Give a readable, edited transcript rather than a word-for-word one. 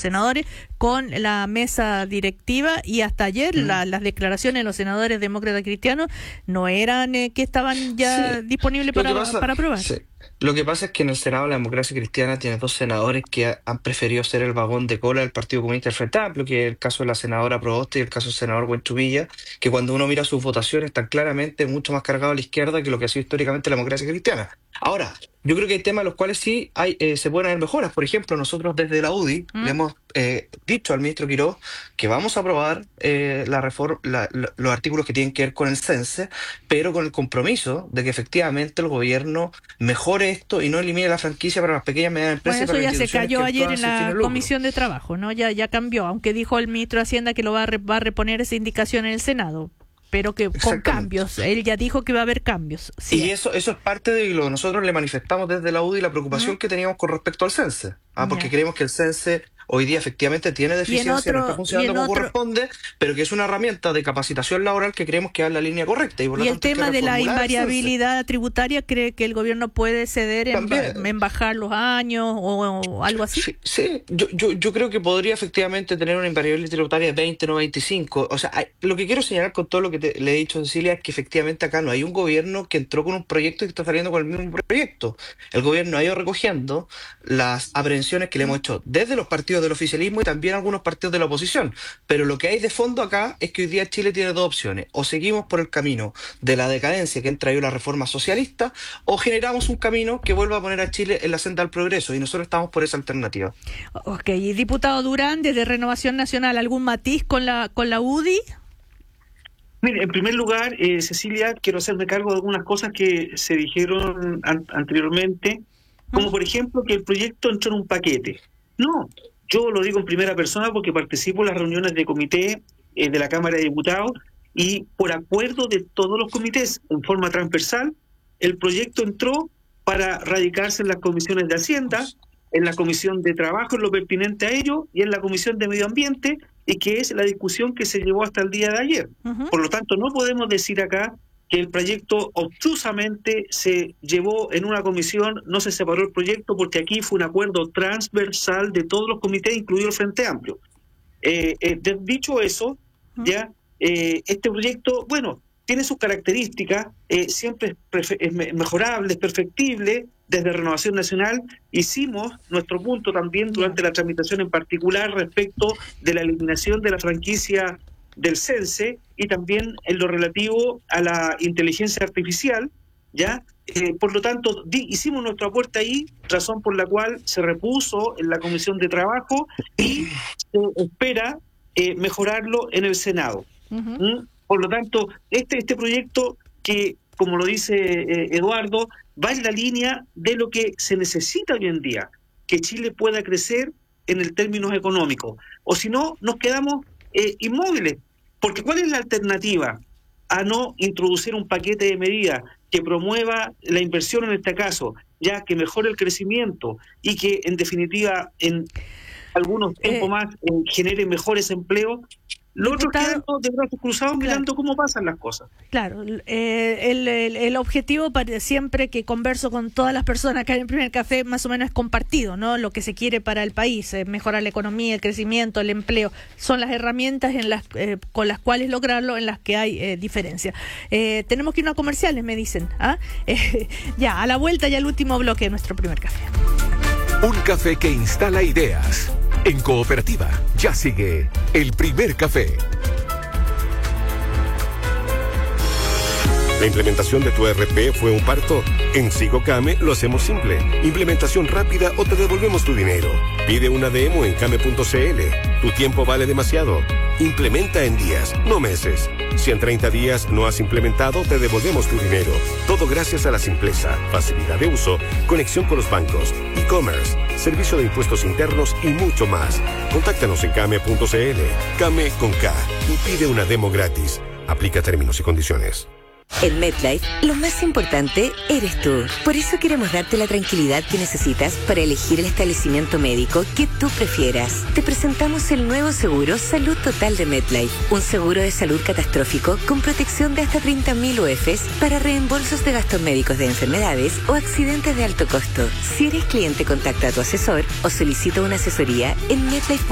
senadores con la mesa directiva, y hasta ayer las declaraciones de los senadores demócratas cristianos no eran que estaban ya disponibles para aprobar. Sí. Lo que pasa es que en el Senado la democracia cristiana tiene 2 senadores que han preferido ser el vagón de cola del Partido Comunista del Frente Amplio, que es el caso de la senadora Proboste y el caso del senador Buenchumilla, que cuando uno mira sus votaciones están claramente mucho más cargados a la izquierda que lo que ha sido históricamente la democracia cristiana. Ahora, yo creo que hay temas en los cuales sí se pueden haber mejoras. Por ejemplo, nosotros desde la UDI le hemos dicho al ministro Quiroz que vamos a aprobar la reforma, los artículos que tienen que ver con el CENSE, pero con el compromiso de que efectivamente el gobierno mejore esto y no elimine la franquicia para las pequeñas y medianas empresas. Bueno, eso para ya se cayó ayer en la Comisión de Trabajo, ¿no? Ya cambió, aunque dijo el ministro de Hacienda que lo va a reponer esa indicación en el Senado, pero que con cambios. Él ya dijo que va a haber cambios. Sí. Y eso es parte de lo que nosotros le manifestamos desde la UDI, la preocupación que teníamos con respecto al CENSE. Porque creemos que el CENSE hoy día efectivamente tiene deficiencia, no está funcionando como corresponde, pero que es una herramienta de capacitación laboral que creemos que va en la línea correcta. Y el tema de la invariabilidad tributaria, ¿cree que el gobierno puede ceder en bajar los años o algo así? Sí. Yo creo que podría efectivamente tener una invariabilidad tributaria de 20, no 25. O sea, lo que quiero señalar con todo lo que le he dicho, Cecilia, es que efectivamente acá no hay un gobierno que entró con un proyecto y que está saliendo con el mismo proyecto. El gobierno ha ido recogiendo las aprehensiones que le hemos hecho desde los partidos del oficialismo y también algunos partidos de la oposición, pero lo que hay de fondo acá es que hoy día Chile tiene 2 opciones: o seguimos por el camino de la decadencia que han traído la reforma socialista, o generamos un camino que vuelva a poner a Chile en la senda del progreso, y nosotros estamos por esa alternativa. Ok, y diputado Durán, desde Renovación Nacional, ¿algún matiz con la UDI? Mire, en primer lugar, Cecilia, quiero hacerme cargo de algunas cosas que se dijeron anteriormente, como por ejemplo que el proyecto entró en un paquete. No, yo lo digo en primera persona porque participo en las reuniones de comité de la Cámara de Diputados, y por acuerdo de todos los comités, en forma transversal, el proyecto entró para radicarse en las comisiones de Hacienda, en la Comisión de Trabajo, en lo pertinente a ello, y en la Comisión de Medio Ambiente, y que es la discusión que se llevó hasta el día de ayer. Por lo tanto, no podemos decir acá que el proyecto obtusamente se llevó en una comisión, no se separó el proyecto, porque aquí fue un acuerdo transversal de todos los comités, incluido el Frente Amplio. Dicho eso, ya este proyecto, bueno, tiene sus características, siempre es mejorable, es perfectible. Desde Renovación Nacional hicimos nuestro punto también durante la tramitación, en particular respecto de la eliminación de la franquicia del CENSE, y también en lo relativo a la inteligencia artificial, ¿ya? Por lo tanto, hicimos nuestro aporte ahí, razón por la cual se repuso en la Comisión de Trabajo y se espera mejorarlo en el Senado. Por lo tanto, este proyecto, que, como lo dice Eduardo, va en la línea de lo que se necesita hoy en día, que Chile pueda crecer en el términos económicos, o si no, nos quedamos inmóviles. Porque ¿cuál es la alternativa a no introducir un paquete de medidas que promueva la inversión en este caso, ya que mejore el crecimiento y que en definitiva en algunos tiempos más genere mejores empleos? Los otros quedan de brazos cruzados mirando cómo pasan las cosas. Claro, el objetivo siempre que converso con todas las personas que hay en Primer Café, más o menos es compartido, ¿no? Lo que se quiere para el país, mejorar la economía, el crecimiento, el empleo, son las herramientas con las cuales lograrlo, en las que hay diferencia. Tenemos que ir a comerciales, me dicen. Ya, a la vuelta, ya el último bloque de nuestro Primer Café. Un café que instala ideas. En Cooperativa, ya sigue el Primer Café. ¿La implementación de tu ERP fue un parto? En SigoCame lo hacemos simple. Implementación rápida o te devolvemos tu dinero. Pide una demo en came.cl. Tu tiempo vale demasiado. Implementa en días, no meses. Si en 30 días no has implementado, te devolvemos tu dinero. Todo gracias a la simpleza, facilidad de uso, conexión con los bancos, e-commerce, servicio de impuestos internos y mucho más. Contáctanos en came.cl. Came con K. Y pide una demo gratis. Aplica términos y condiciones. En MetLife, lo más importante eres tú. Por eso queremos darte la tranquilidad que necesitas para elegir el establecimiento médico que tú prefieras. Te presentamos el nuevo seguro Salud Total de MetLife, un seguro de salud catastrófico con protección de hasta 30.000 UFs para reembolsos de gastos médicos de enfermedades o accidentes de alto costo. Si eres cliente, contacta a tu asesor o solicita una asesoría en MetLife.